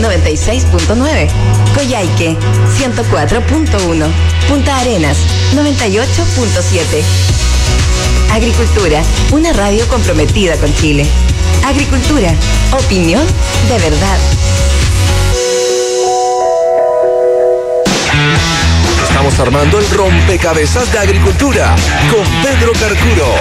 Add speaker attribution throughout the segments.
Speaker 1: 96.9, Coyhaique 104.1, Punta Arenas 98.7. Agricultura, una radio comprometida con Chile. Agricultura, opinión de verdad.
Speaker 2: Estamos armando el rompecabezas de agricultura con Pedro Carcuro.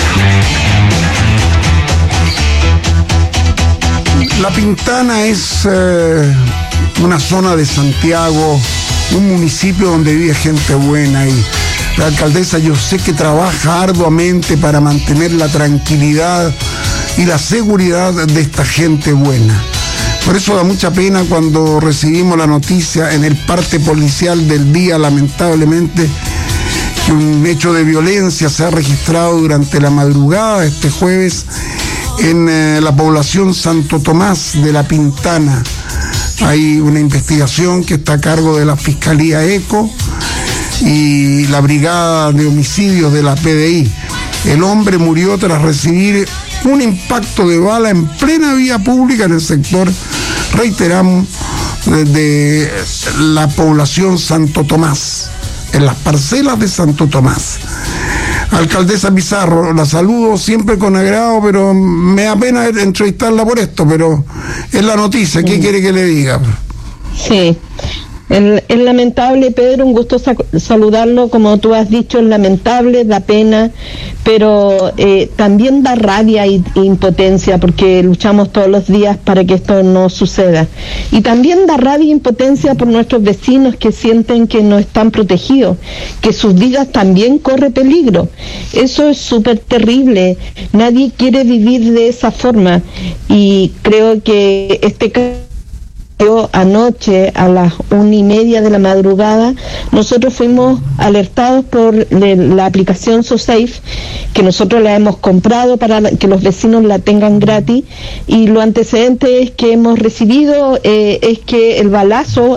Speaker 3: La Pintana es una zona de Santiago, un municipio donde vive gente buena, y la alcaldesa yo sé que trabaja arduamente para mantener la tranquilidad y la seguridad de esta gente buena. Por eso da mucha pena cuando recibimos la noticia en el parte policial del día, lamentablemente, que un hecho de violencia se ha registrado durante la madrugada de este jueves en la población Santo Tomás de la Pintana. Hay una investigación que está a cargo de la Fiscalía ECO y la Brigada de Homicidios de la PDI. El hombre murió tras recibir un impacto de bala en plena vía pública en el sector, reiteramos, de la población Santo Tomás, en las parcelas de Santo Tomás. Alcaldesa Pizarro, la saludo siempre con agrado, pero me da pena entrevistarla por esto, pero es la noticia. ¿Qué quiere que le diga?
Speaker 4: Sí, es lamentable, Pedro, un gusto saludarlo. Como tú has dicho, es lamentable, da pena, pero también da rabia e impotencia, porque luchamos todos los días para que esto no suceda. Y también da rabia e impotencia por nuestros vecinos que sienten que no están protegidos, que sus vidas también corren peligro. Eso es súper terrible. Nadie quiere vivir de esa forma, y creo que este caso anoche a las 1:30 de la madrugada, nosotros fuimos alertados por la aplicación SoSafe, que nosotros la hemos comprado para que los vecinos la tengan gratis, y lo antecedente es que hemos recibido es que el balazo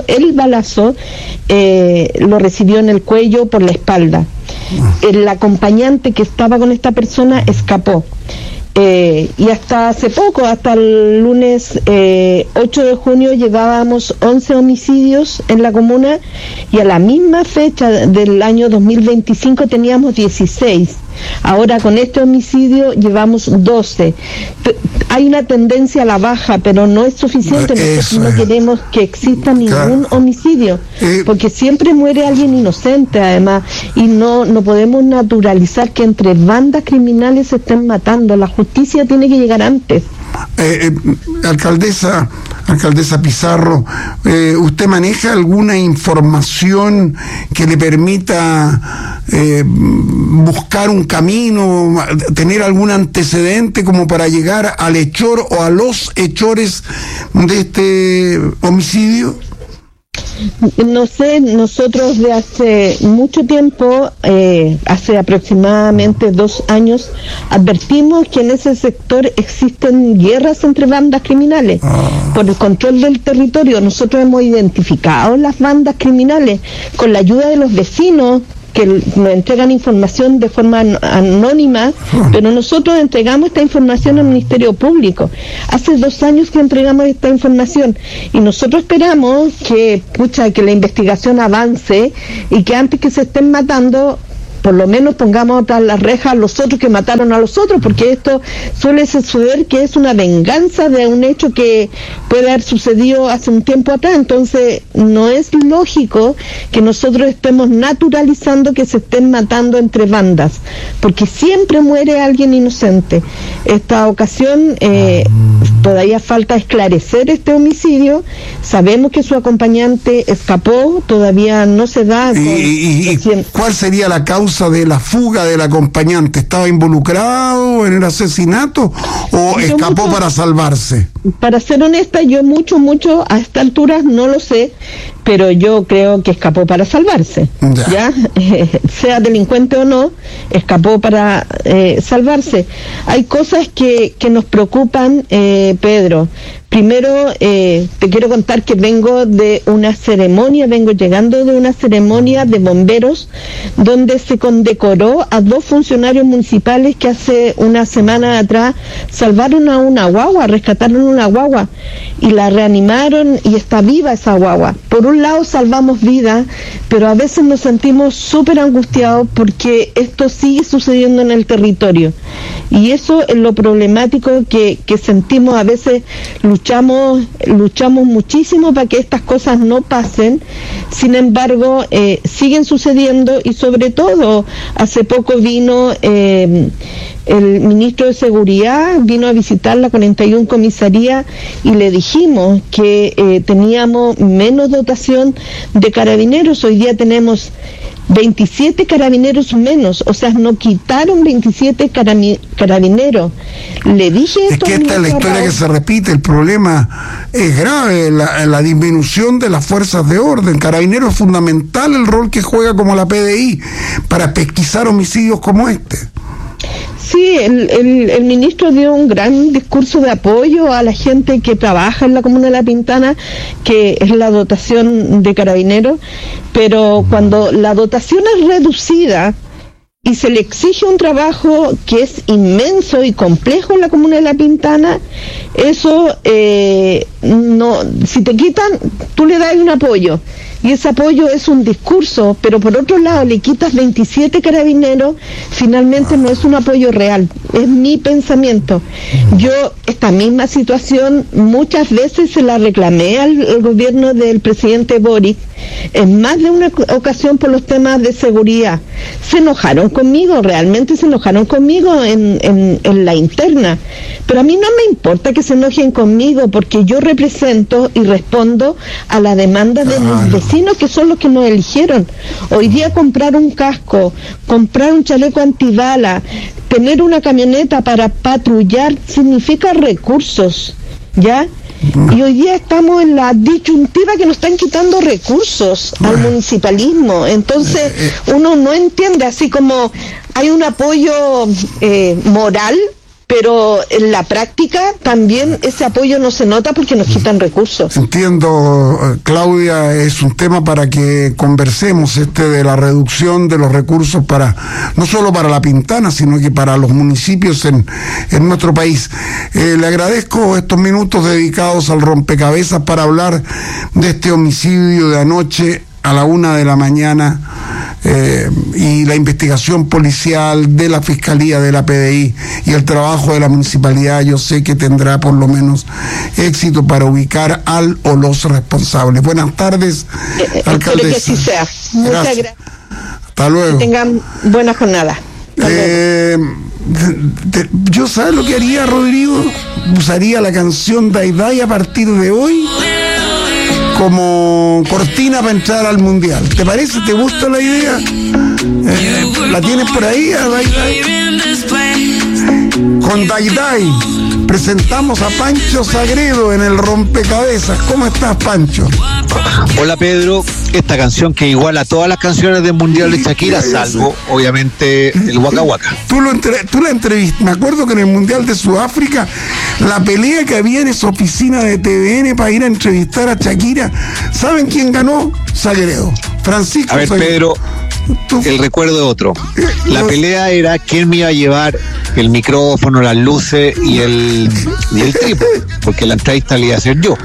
Speaker 4: lo recibió en el cuello por la espalda. El acompañante que estaba con esta persona escapó. Y hasta hace poco, hasta el lunes 8 de junio, llevábamos 11 homicidios en la comuna, y a la misma fecha del año 2025 teníamos 16. Ahora con este homicidio llevamos 12. Hay una tendencia a la baja, pero no es suficiente. Nosotros no queremos que exista ningún homicidio, porque siempre muere alguien inocente, además, y no podemos naturalizar que entre bandas criminales se estén matando. La justicia tiene que llegar antes. Alcaldesa Pizarro, ¿usted maneja alguna información que le permita buscar un camino, tener algún antecedente como para llegar al hechor o a los hechores de este homicidio? No sé, nosotros de hace mucho tiempo, hace aproximadamente 2 años, advertimos que en ese sector existen guerras entre bandas criminales por el control del territorio. Nosotros hemos identificado las bandas criminales con la ayuda de los vecinos, que nos entregan información de forma anónima, pero nosotros entregamos esta información al Ministerio Público. Hace 2 años que entregamos esta información, y nosotros esperamos que la investigación avance, y que antes que se estén matando, por lo menos pongamos tras las rejas a los otros que mataron a los otros, porque esto suele suceder que es una venganza de un hecho que puede haber sucedido hace un tiempo atrás. Entonces no es lógico que nosotros estemos naturalizando que se estén matando entre bandas, porque siempre muere alguien inocente. Esta ocasión todavía falta esclarecer este homicidio. Sabemos que su acompañante escapó, todavía no se da. ¿Y cuál sería la causa de la fuga del acompañante? ¿Estaba involucrado en el asesinato o escapó para salvarse? Para ser honesta, yo mucho a esta altura no lo sé, pero yo creo que escapó para salvarse. ¿Ya? Sea delincuente o no, escapó para salvarse. Hay cosas que nos preocupan, Pedro.
Speaker 5: Primero, te quiero contar que vengo llegando de una ceremonia de bomberos donde se condecoró a 2 funcionarios municipales que hace una semana atrás salvaron a una guagua, rescataron una guagua y la reanimaron y está viva esa guagua. Por un lado salvamos vidas, pero a veces nos sentimos súper angustiados porque esto sigue sucediendo en el territorio. Y eso es lo problemático que sentimos. A veces luchamos muchísimo para que estas cosas no pasen, sin embargo siguen sucediendo, y sobre todo hace poco vino el ministro de Seguridad, vino a visitar la 41 comisaría y le dijimos que teníamos menos dotación de carabineros. Hoy día tenemos 27 carabineros menos, o sea, nos quitaron 27 carabineros. Le dije esto.
Speaker 3: Es que esta es la historia que se repite, el problema es grave, la disminución de las fuerzas de orden. Carabineros es fundamental el rol que juega como la PDI para pesquisar homicidios como este.
Speaker 5: Sí, el ministro dio un gran discurso de apoyo a la gente que trabaja en la comuna de La Pintana, que es la dotación de carabineros, pero cuando la dotación es reducida y se le exige un trabajo que es inmenso y complejo en la comuna de La Pintana, eso no, si te quitan, tú le das un apoyo. Y ese apoyo es un discurso, pero por otro lado le quitas 27 carabineros, finalmente no es un apoyo real, es mi pensamiento. Yo esta misma situación muchas veces se la reclamé al gobierno del presidente Boric, en más de una ocasión por los temas de seguridad. Se enojaron conmigo, realmente se enojaron conmigo en la interna, pero a mí no me importa que se enojen conmigo porque yo represento y respondo a la demanda de mis vecinos, que son los que nos eligieron. Hoy día comprar un casco, comprar un chaleco antibala, tener una camioneta para patrullar significa recursos, ¿ya? Y hoy día estamos en la disyuntiva que nos están quitando recursos al municipalismo. Entonces uno no entiende, así como hay un apoyo moral, pero en la práctica también ese apoyo no se nota porque nos quitan recursos.
Speaker 3: Entiendo, Claudia, es un tema para que conversemos, de la reducción de los recursos para, no solo para La Pintana, sino que para los municipios en nuestro país. Le agradezco estos minutos dedicados al rompecabezas para hablar de este homicidio de anoche a la 1:00 a.m. Y la investigación policial de la Fiscalía de la PDI y el trabajo de la municipalidad. Yo sé que tendrá por lo menos éxito para ubicar al o los responsables. Buenas tardes, alcaldesa.
Speaker 5: Espero que así sea. Muchas gracias.
Speaker 3: Hasta luego.
Speaker 5: Que tengan buena jornada.
Speaker 3: Yo, ¿sabes lo que haría, Rodrigo? Usaría la canción Day a partir de hoy como cortina para entrar al mundial. ¿Te parece? ¿Te gusta la idea? ¿La tienes por ahí? Con Day presentamos a Pancho Sagredo en el rompecabezas. ¿Cómo estás, Pancho?
Speaker 6: Hola, Pedro. Esta canción que iguala a todas las canciones del mundial de Shakira, salvo obviamente el Waka Waka.
Speaker 3: Tú la entrevistaste. Me acuerdo que en el mundial de Sudáfrica, la pelea que había en esa oficina de TVN para ir a entrevistar a Shakira, ¿saben quién ganó? Sagredo. Francisco.
Speaker 6: A ver, Pedro, el recuerdo de otro. La pelea era quién me iba a llevar el micrófono, las luces y el trípode, porque la entrevista la iba a hacer yo.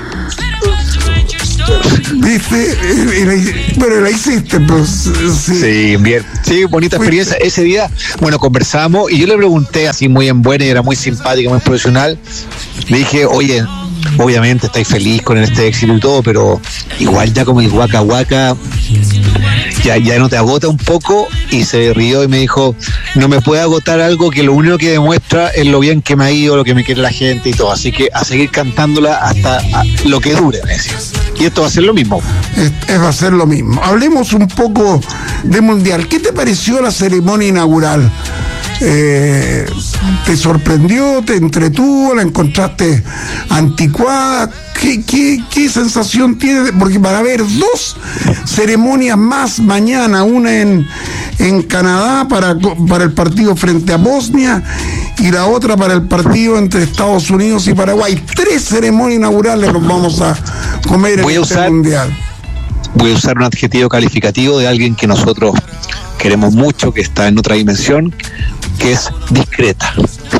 Speaker 3: ¿Viste? Bueno, la hiciste, pues.
Speaker 6: Sí, bien. Sí, bonita experiencia. Ese día, bueno, conversamos y yo le pregunté así muy en buena y era muy simpática, muy profesional. Le dije, oye, obviamente estáis feliz con este éxito y todo, pero igual ya como el Waka Waka ya no te agota un poco. Y se rió y me dijo, no me puede agotar algo que lo único que demuestra es lo bien que me ha ido, lo que me quiere la gente y todo, así que a seguir cantándola hasta lo que dure, me decía. Y esto va a ser lo mismo.
Speaker 3: Va a ser lo mismo. Hablemos un poco de mundial. ¿Qué te pareció la ceremonia inaugural? ¿Te sorprendió? ¿Te entretuvo? ¿La encontraste anticuada? ¿Qué sensación tiene? Porque van a haber 2 ceremonias más mañana, una en Canadá para el partido frente a Bosnia y la otra para el partido entre Estados Unidos y Paraguay. 3 ceremonias inaugurales nos vamos a comer en este Mundial.
Speaker 6: Voy a usar un adjetivo calificativo de alguien que nosotros queremos mucho, que está en otra dimensión, que es discreta.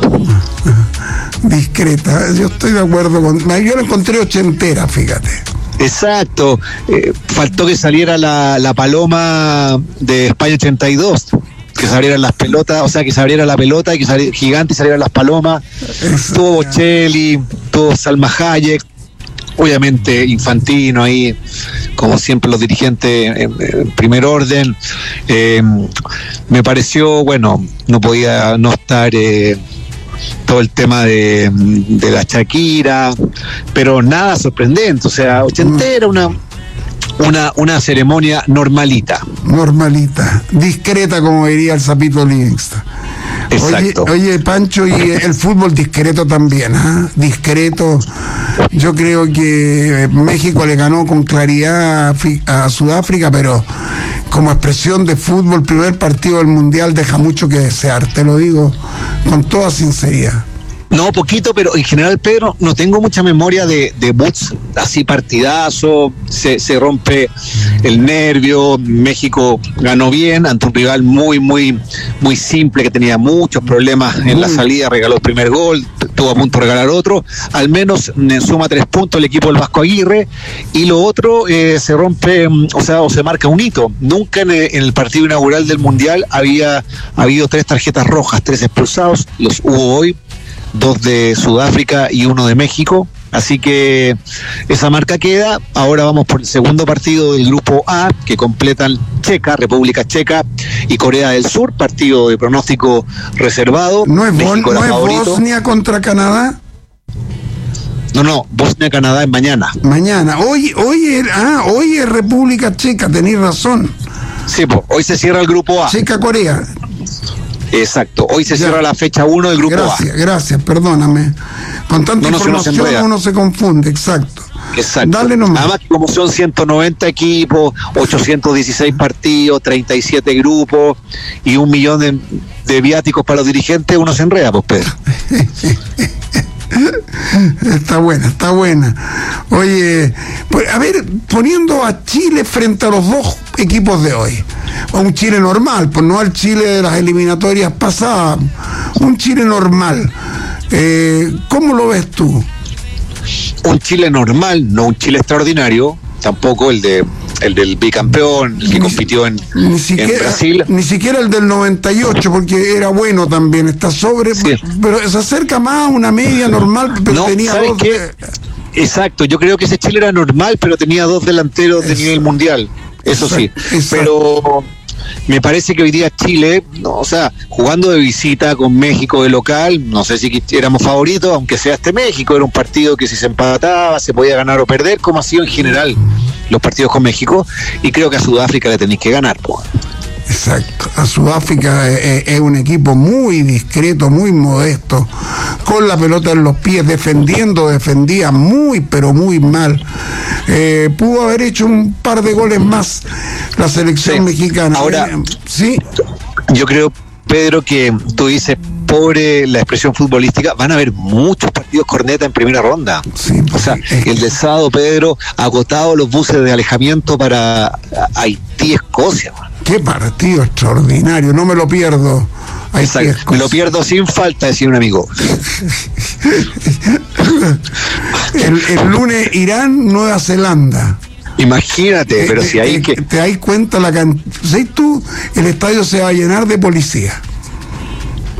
Speaker 3: Discreta, yo estoy de acuerdo con... Yo la encontré ochentera, fíjate.
Speaker 6: Exacto, faltó que saliera la paloma de España 82, que se abrieran las pelotas, o sea, que se abriera la pelota y que saliera gigante y salieran las palomas. Tuvo Bocelli, tuvo Salma Hayek, obviamente Infantino ahí, como siempre los dirigentes en primer orden. Me pareció, bueno, no podía no estar todo el tema de la Shakira, pero nada sorprendente, o sea, ochentera, una ceremonia normalita.
Speaker 3: Normalita, discreta, como diría el Sapito Livingston.
Speaker 6: Exacto.
Speaker 3: Oye, Pancho, y el fútbol discreto también, ¿eh? Discreto. Yo creo que México le ganó con claridad a Sudáfrica, pero como expresión de fútbol, primer partido del Mundial deja mucho que desear, te lo digo con toda sinceridad.
Speaker 6: No, poquito, pero en general, Pedro, no tengo mucha memoria de debuts así partidazo, se rompe el nervio. México ganó bien ante un rival muy simple, que tenía muchos problemas en la salida, regaló el primer gol, estuvo a punto de regalar otro, al menos suma 3 puntos el equipo del Vasco Aguirre, y lo otro se rompe, o se marca un hito. Nunca en el partido inaugural del Mundial había habido 3 tarjetas rojas, 3 expulsados, los hubo hoy, 2 de Sudáfrica y 1 de México, así que esa marca queda. Ahora vamos por el segundo partido del grupo A, que completan República Checa y Corea del Sur, partido de pronóstico reservado.
Speaker 3: ¿No es Bosnia contra Canadá?
Speaker 6: No, Bosnia-Canadá es mañana.
Speaker 3: Mañana, hoy es República Checa, tenés razón.
Speaker 6: Sí, pues, hoy se cierra el grupo A.
Speaker 3: Checa-Corea.
Speaker 6: Exacto, hoy se cierra la fecha 1 del grupo A.
Speaker 3: Gracias, perdóname. Con tanta información uno se confunde, exacto. Dale nomás.
Speaker 6: Además que como son 190 equipos, 816 partidos, 37 grupos y 1 millón de viáticos para los dirigentes, uno se enreda, pues, Pedro.
Speaker 3: Está buena. Oye, pues, a ver, poniendo a Chile frente a los 2 equipos de hoy, a un Chile normal, pues no al Chile de las eliminatorias pasadas, un Chile normal, ¿cómo lo ves tú?
Speaker 6: Un Chile normal, no un Chile extraordinario, tampoco el del bicampeón, el que compitió en Brasil.
Speaker 3: Ni siquiera el del 98, porque era bueno también, está sobre, sí. Pero se acerca más a una media normal, pero no, tenía
Speaker 6: ¿sabes
Speaker 3: 2...
Speaker 6: qué? Exacto, yo creo que ese Chile era normal, pero tenía 2 delanteros de nivel mundial, eso sí. Pero me parece que hoy día Chile, jugando de visita con México de local, no sé si éramos favoritos, aunque sea México, era un partido que si se empataba se podía ganar o perder, como ha sido en general los partidos con México, y creo que a Sudáfrica le tenéis que ganar, pues.
Speaker 3: Exacto, a Sudáfrica es un equipo muy discreto, muy modesto, con la pelota en los pies, defendía muy pero muy mal. Pudo haber hecho un par de goles más la selección mexicana.
Speaker 6: Ahora,
Speaker 3: sí,
Speaker 6: yo creo, Pedro, que tú dices, pobre la expresión futbolística, van a haber muchos partidos corneta en primera ronda.
Speaker 3: Sí,
Speaker 6: el de sábado, Pedro, agotado los buses de alejamiento para Haití, Escocia.
Speaker 3: Qué partido extraordinario, no me lo pierdo.
Speaker 6: Exacto, me lo pierdo sin falta, decía un amigo.
Speaker 3: el lunes Irán, Nueva Zelanda.
Speaker 6: Imagínate, pero si hay que...
Speaker 3: Te das cuenta la cantidad... ¿Sabes tú? El estadio se va a llenar de policía.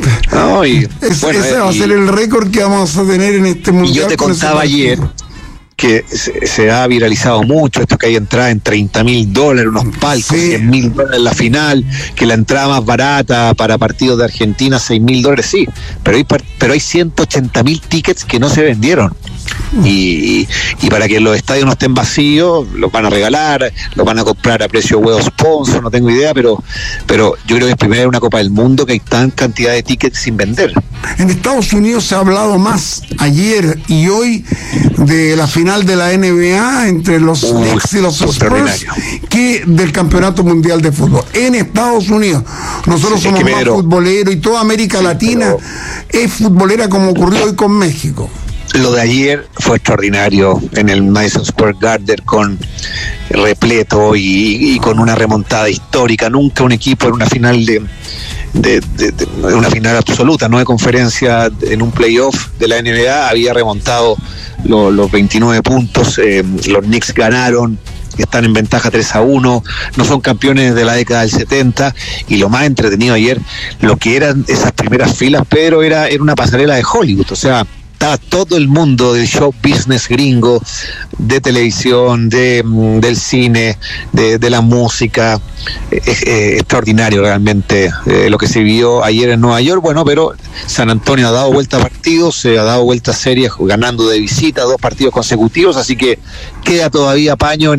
Speaker 6: No,
Speaker 3: ese va a ser el récord que vamos a tener en este mundial.
Speaker 6: Y yo te contaba ayer que se ha viralizado mucho, esto que hay entrada en $30,000, unos palcos, sí. $100,000 en la final, que la entrada más barata para partidos de Argentina, $6,000, sí, pero hay 180,000 tickets que no se vendieron. Y para que los estadios no estén vacíos, los van a regalar, los van a comprar a precio huevo sponsor, no tengo idea, pero yo creo que es primera una Copa del Mundo que hay tan cantidad de tickets sin vender.
Speaker 3: En Estados Unidos se ha hablado más ayer y hoy de la final de la NBA entre los Knicks y los Spurs que del Campeonato Mundial de Fútbol. En Estados Unidos, nosotros somos más futboleros y toda América Latina es futbolera, como ocurrió hoy con México.
Speaker 6: Lo de ayer fue extraordinario en el Madison Square Garden, con repleto y con una remontada histórica. Nunca un equipo en una final de una final absoluta, no de conferencia, en un playoff de la NBA había remontado los 29 puntos. Los Knicks ganaron, están en ventaja 3-1, no son campeones de la década del 70, y lo más entretenido ayer, lo que eran esas primeras filas, Pedro, era una pasarela de Hollywood, o sea, estaba todo el mundo del show business gringo, de televisión, del cine, de la música. Extraordinario realmente lo que se vio ayer en Nueva York. Bueno, pero San Antonio ha dado vuelta a partidos, se ha dado vuelta a series, ganando de visita 2 partidos consecutivos, así que queda todavía paño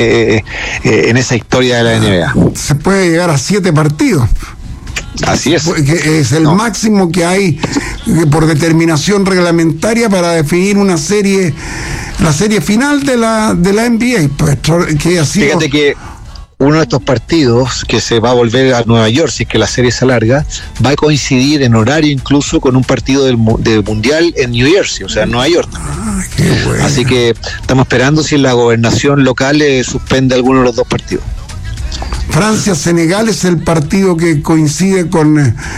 Speaker 6: en esa historia de la NBA.
Speaker 3: Se puede llegar a 7 partidos.
Speaker 6: Así es.
Speaker 3: Que es el máximo que hay por determinación reglamentaria para definir una serie, la serie final de la NBA. Pues, que así.
Speaker 6: Fíjate que uno de estos partidos que se va a volver a Nueva York, si es que la serie se alarga, va a coincidir en horario incluso con un partido del Mundial en New Jersey, o sea, en Nueva York.
Speaker 3: Qué bueno.
Speaker 6: Así que estamos esperando si la gobernación local suspende alguno de los 2 partidos.
Speaker 3: Francia-Senegal es el partido que coincide con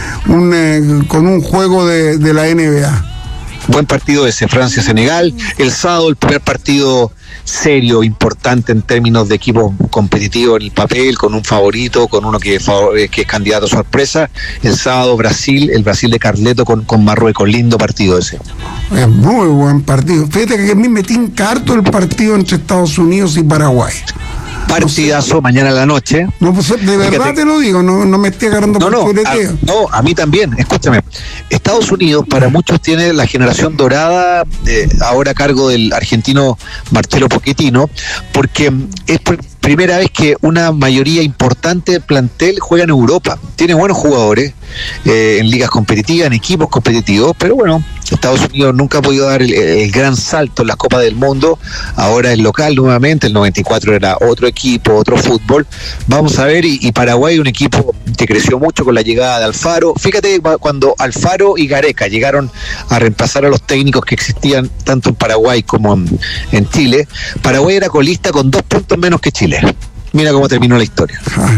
Speaker 3: un juego de la NBA.
Speaker 6: Buen partido ese, Francia-Senegal. El sábado el primer partido serio, importante en términos de equipo competitivo en el papel, con un favorito, con uno que es candidato a sorpresa. El sábado el Brasil de Carleto con Marruecos. Lindo partido ese.
Speaker 3: Es muy buen partido. Fíjate que a mí me tinca harto el partido entre Estados Unidos y Paraguay.
Speaker 6: Partidazo, mañana a la noche.
Speaker 3: No, pues de verdad. Fíjate, te lo digo, no me esté agarrando por chuleteo.
Speaker 6: No, a mí también, escúchame. Estados Unidos para muchos tiene la generación dorada, ahora a cargo del argentino Marcelo Pochettino, porque es primera vez que una mayoría importante del plantel juega en Europa. Tiene buenos jugadores en ligas competitivas, en equipos competitivos, pero bueno, Estados Unidos nunca ha podido dar el gran salto en las Copas del Mundo. Ahora es local nuevamente, el 94 era otro equipo, otro fútbol. Vamos a ver, y Paraguay, un equipo que creció mucho con la llegada de Alfaro. Fíjate cuando Alfaro y Gareca llegaron a reemplazar a los técnicos que existían tanto en Paraguay como en Chile, Paraguay era colista con 2 puntos menos que Chile. Mira cómo terminó la historia.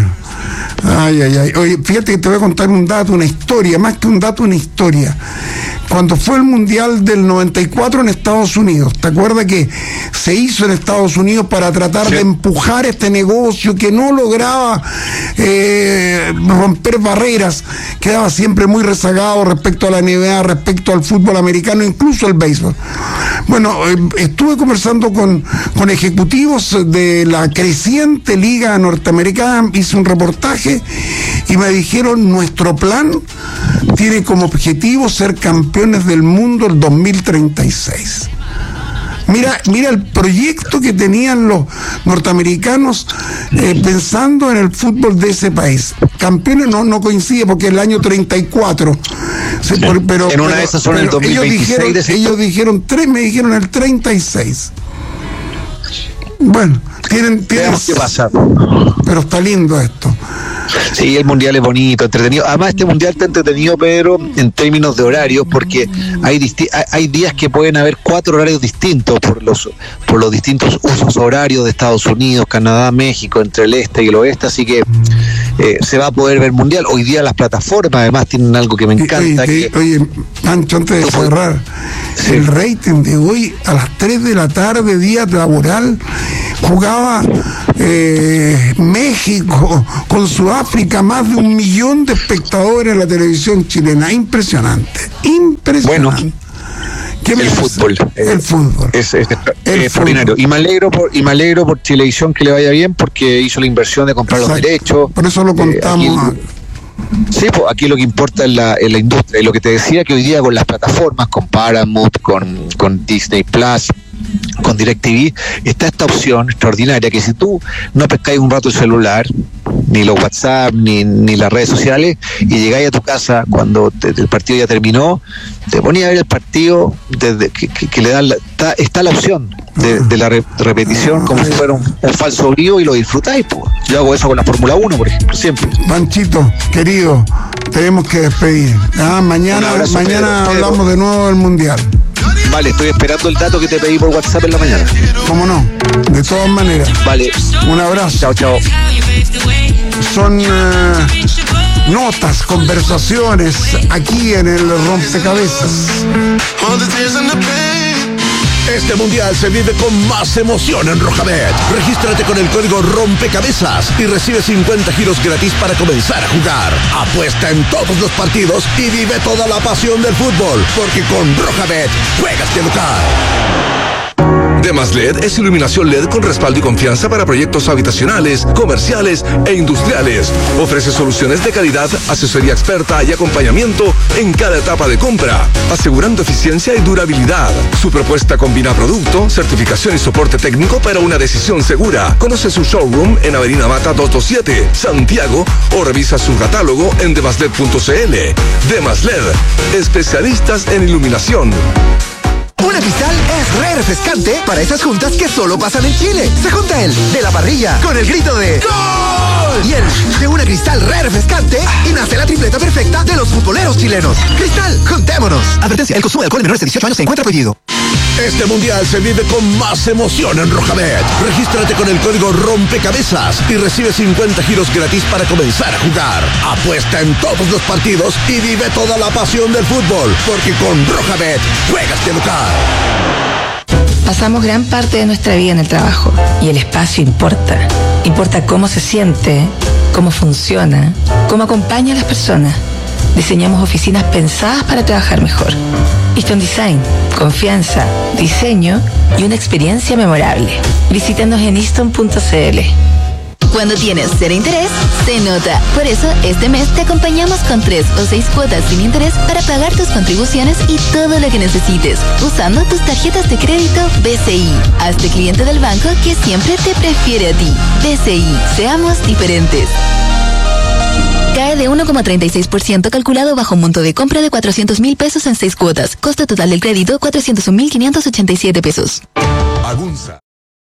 Speaker 3: Ay. Oye, fíjate que te voy a contar un dato, una historia, más que un dato, una historia. Cuando fue el Mundial del 94 en Estados Unidos, ¿te acuerdas que se hizo en Estados Unidos para tratar de empujar este negocio que no lograba romper barreras? Quedaba siempre muy rezagado respecto a la NBA, respecto al fútbol americano, incluso al béisbol. Bueno, estuve conversando con ejecutivos de la creciente liga norteamericana, hice un reportaje y me dijeron: nuestro plan tiene como objetivo ser campeones del mundo el 2036. Mira el proyecto que tenían los norteamericanos pensando en el fútbol de ese país. Campeones no coincide porque es el año 34. Pero
Speaker 6: en una de esas son el 2026.
Speaker 3: Ellos dijeron me dijeron el 36. Bueno, tienen
Speaker 6: qué pasa.
Speaker 3: Pero está lindo esto.
Speaker 6: Sí, el mundial es bonito, entretenido. Además, este mundial está entretenido, Pedro, en términos de horarios, porque hay días que pueden haber 4 horarios distintos por los distintos usos horarios de Estados Unidos, Canadá, México, entre el este y el oeste, así que se va a poder ver mundial. Hoy día las plataformas además tienen algo que me encanta.
Speaker 3: Oye, Pancho, antes de cerrar, el rating de hoy a las 3 de la tarde, día laboral, jugaba México con Sudáfrica, más de 1 millón de espectadores en la televisión chilena. Impresionante.
Speaker 6: Bueno, El fútbol.
Speaker 4: El fútbol.
Speaker 6: Es extraordinario. Y me alegro por Chilevisión que le vaya bien, porque hizo la inversión de comprar los derechos.
Speaker 4: Por eso lo contamos.
Speaker 6: Sí, pues aquí lo que importa es la industria. Y lo que te decía, que hoy día con las plataformas, con Paramount, con Disney Plus, con DirecTV, está esta opción extraordinaria, que si tú no pescáis un rato el celular, ni los WhatsApp, ni las redes sociales, y llegáis a tu casa cuando el partido ya terminó, te ponías a ver el partido, desde que le dan está la opción de la repetición, como si fuera un falso vivo, y lo disfrutáis, pues. Yo hago eso con la Fórmula 1, por ejemplo, siempre.
Speaker 4: Panchito, querido, tenemos que despedir. Mañana hablamos de nuevo del Mundial.
Speaker 6: Vale, estoy esperando el dato que te pedí por WhatsApp en la mañana.
Speaker 4: ¿Cómo no? De todas maneras.
Speaker 6: Vale.
Speaker 4: Un abrazo.
Speaker 6: Chao.
Speaker 4: Son notas, conversaciones aquí en el Rompecabezas.
Speaker 2: Este mundial se vive con más emoción en Rojabet. Regístrate con el código Rompecabezas y recibe 50 giros gratis para comenzar a jugar. Apuesta en todos los partidos y vive toda la pasión del fútbol, porque con Rojabet juegas de local. Demas LED es iluminación LED con respaldo y confianza para proyectos habitacionales, comerciales e industriales. Ofrece soluciones de calidad, asesoría experta y acompañamiento en cada etapa de compra, asegurando eficiencia y durabilidad. Su propuesta combina producto, certificación y soporte técnico para una decisión segura. Conoce su showroom en Avenida Mata 227, Santiago, o revisa su catálogo en demasled.cl. Demas LED, especialistas en iluminación.
Speaker 7: Una Cristal es re refrescante para esas juntas que solo pasan en Chile. Se junta el de la parrilla con el grito de ¡Gol! Y el de una Cristal re refrescante y nace la tripleta perfecta de los futboleros chilenos. Cristal, juntémonos. Advertencia, el consumo de alcohol en menores de 18 años se encuentra prohibido.
Speaker 2: Este mundial se vive con más emoción en Rojabet. Regístrate con el código Rompecabezas y recibe 50 giros gratis para comenzar a jugar. Apuesta en todos los partidos y vive toda la pasión del fútbol, porque con Rojabet juegas de local.
Speaker 1: Pasamos gran parte de nuestra vida en el trabajo y el espacio importa. Importa cómo se siente, cómo funciona, cómo acompaña a las personas. Diseñamos oficinas pensadas para trabajar mejor. Easton Design, confianza, diseño y una experiencia memorable. Visítanos en easton.cl.
Speaker 8: Cuando tienes cero interés, se nota. Por eso, este mes te acompañamos con 3 o 6 cuotas sin interés para pagar tus contribuciones y todo lo que necesites, usando tus tarjetas de crédito BCI. Hazte cliente del banco que siempre te prefiere a ti. BCI, seamos diferentes. Cae de 1,36% calculado bajo un monto de compra de 400,000 pesos en 6 cuotas. Costo total del crédito, 401,587 pesos.
Speaker 2: Agunza.